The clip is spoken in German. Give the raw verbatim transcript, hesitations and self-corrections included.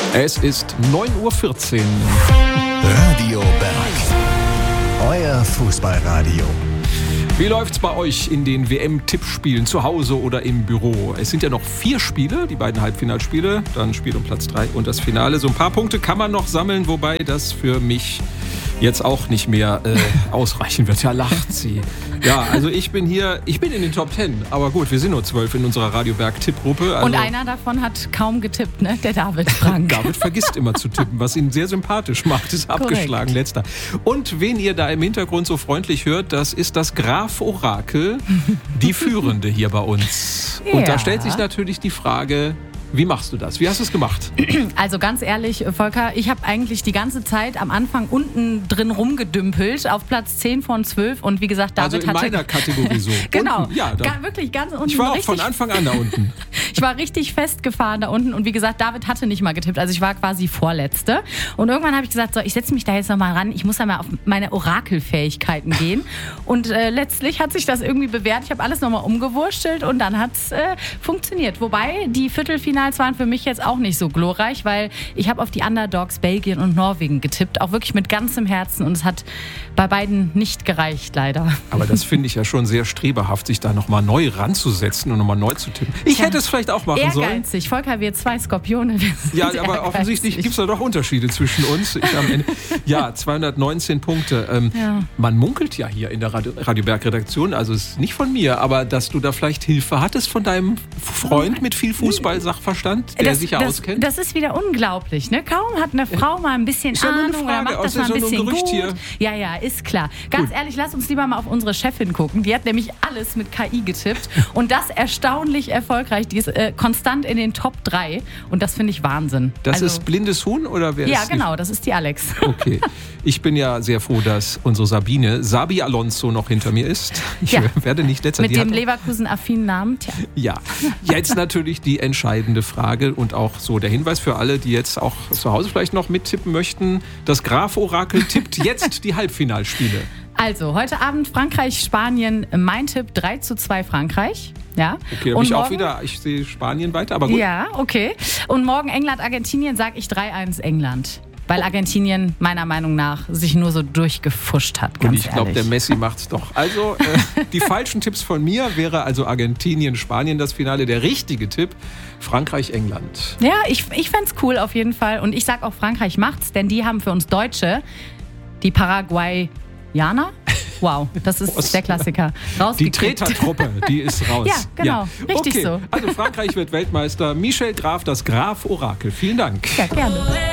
Es ist neun Uhr vierzehn. Radio Berg. Euer Fußballradio. Wie läuft's bei euch in den W M-Tippspielen, zu Hause oder im Büro? Es sind ja noch vier Spiele, die beiden Halbfinalspiele, dann Spiel um Platz drei und das Finale. So ein paar Punkte kann man noch sammeln, wobei das für mich jetzt auch nicht mehr äh, ausreichen wird. Ja, lacht sie. Ja, also ich bin hier, ich bin in den Top Ten, aber gut, wir sind nur zwölf in unserer Radio Berg Tippgruppe. Also und einer davon hat kaum getippt, ne? Der David Frank. David vergisst immer zu tippen, was ihn sehr sympathisch macht, ist abgeschlagen, letzter. Und wen ihr da im Hintergrund so freundlich hört, das ist das Graf Orakel, die Führende hier bei uns. Und Ja. da stellt sich natürlich die Frage, wie machst du das? Wie hast du es gemacht? Also ganz ehrlich, Volker, ich habe eigentlich die ganze Zeit am Anfang unten drin rumgedümpelt, auf Platz zehn von zwölf. Und wie gesagt, David Also in hatte... meiner Kategorie so. Genau, Unten, ja, da, Ga- wirklich ganz unten. ich war auch richtig, von Anfang an da unten. Ich war richtig festgefahren da unten. Und wie gesagt, David hatte nicht mal getippt. Also ich war quasi Vorletzte. Und irgendwann habe ich gesagt, so, ich setze mich da jetzt nochmal ran. Ich muss da mal auf meine Orakelfähigkeiten gehen. Und äh, letztlich hat sich das irgendwie bewährt. Ich habe alles nochmal umgewurstelt und dann hat es äh, funktioniert. Wobei die Viertelfinals waren für mich jetzt auch nicht so glorreich, weil ich habe auf die Underdogs Belgien und Norwegen getippt. Auch wirklich mit ganzem Herzen. Und es hat bei beiden nicht gereicht, leider. Aber das finde ich ja schon sehr streberhaft, sich da nochmal neu ranzusetzen und nochmal neu zu tippen. Ich Tja, hätte es vielleicht auch machen sollen. Ehrgeizig. Volker, wir zwei Skorpione. Wir sind Ja, sehr aber ehrgeizig. offensichtlich gibt es da doch Unterschiede zwischen uns. Ich am Ende, ja, zweihundertneunzehn Punkte. Ähm, Ja. Man munkelt ja hier in der Radio, Radio Berg-Redaktion, also es ist nicht von mir, aber dass du da vielleicht Hilfe hattest von deinem Freund mit viel Fußball-Sachverstand, der sich ja das, auskennt. Das ist wieder unglaublich, ne? Kaum hat eine Frau mal ein bisschen Ist ja nur eine Ahnung oder Frage, macht das außer mal ein so ein bisschen Gerücht gut. hier. Ja, ja, ist klar. Ganz Gut. ehrlich, lass uns lieber mal auf unsere Chefin gucken. Die hat nämlich alles mit K I getippt und das erstaunlich erfolgreich. Die ist äh, konstant in den Top drei und das finde ich Wahnsinn. Das Also, ist blindes Huhn oder wer ja, ist die? genau, das ist die Alex. Okay. Ich bin ja sehr froh, dass unsere Sabine, Sabi Alonso, noch hinter mir ist. Ich Ja. werde nicht letzter. Mit Die dem hat- Leverkusen-affinen Namen. Tja. Ja, jetzt natürlich die entscheidende Frage und auch so der Hinweis für alle, die jetzt auch zu Hause vielleicht noch mittippen möchten. Das Graf-Orakel tippt jetzt die Halbfinalspiele. Also, heute Abend Frankreich-Spanien. Mein Tipp drei zu zwei Frankreich. Ja. Okay, da bin Und ich auch morgen- wieder, ich sehe Spanien weiter, aber gut. Ja, okay. Und morgen England-Argentinien sage ich drei eins England. Weil Argentinien meiner Meinung nach sich nur so durchgefuscht hat, ganz Und ich glaube, ehrlich. der Messi macht's doch. Also, äh, die falschen Tipps von mir wäre also Argentinien, Spanien das Finale. Der richtige Tipp, Frankreich, England. Ja, ich, ich fänd's cool auf jeden Fall. Und ich sag auch, Frankreich macht's, denn die haben für uns Deutsche die Paraguayaner. Wow, das ist Was? der Klassiker. Die Rausgekickt. Tretertruppe, die ist raus. Ja, genau. Richtig okay. so. Also Frankreich wird Weltmeister. Michel Graf, das Graf-Orakel. Vielen Dank. Ja, gerne.